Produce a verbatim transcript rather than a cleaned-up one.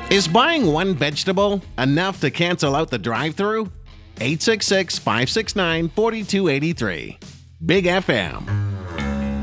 Is buying one vegetable enough to cancel out the drive-thru? eight six six, five six nine, four two eight three. Big F M.